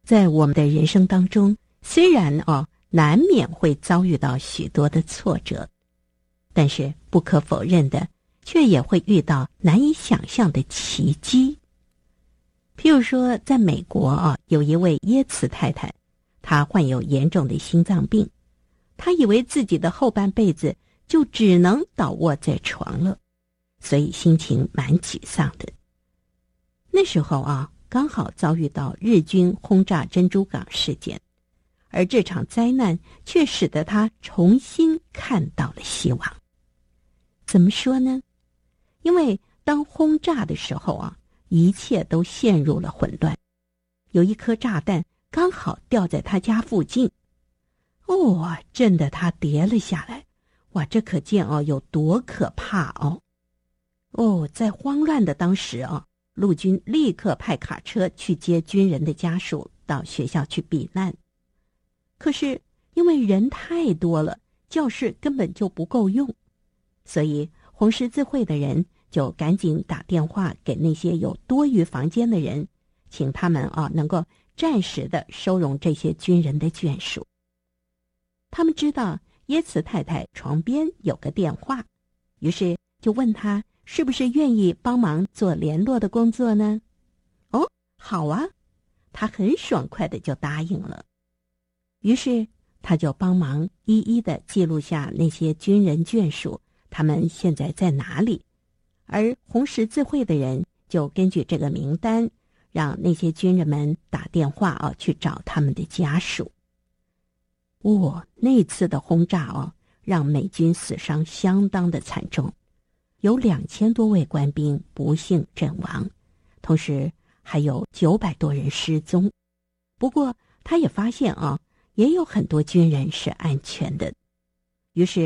在我们的人生当中，虽然难免会遭遇到许多的挫折，但是不可否认的，却也会遇到难以想象的奇迹。譬如说，在美国有一位耶茨太太，她患有严重的心脏病，她以为自己的后半辈子就只能倒卧在床了，所以心情蛮沮丧的。那时候刚好遭遇到日军轰炸珍珠港事件，而这场灾难却使得他重新看到了希望。怎么说呢？因为当轰炸的时候一切都陷入了混乱。有一颗炸弹刚好掉在他家附近，震得他跌了下来。哇，这可见有多可怕在慌乱的当时陆军立刻派卡车去接军人的家属到学校去避难。可是因为人太多了，教室根本就不够用，所以红十字会的人就赶紧打电话给那些有多余房间的人，请他们能够暂时的收容这些军人的眷属。他们知道耶茨太太床边有个电话，于是就问他是不是愿意帮忙做联络的工作呢？好啊，他很爽快的就答应了。于是他就帮忙一一的记录下那些军人眷属，他们现在在哪里，而红十字会的人就根据这个名单，让那些军人们打电话去找他们的家属。那次的轰炸让美军死伤相当的惨重，有2000多位官兵不幸阵亡，同时还有900多人失踪。不过他也发现也有很多军人是安全的，于是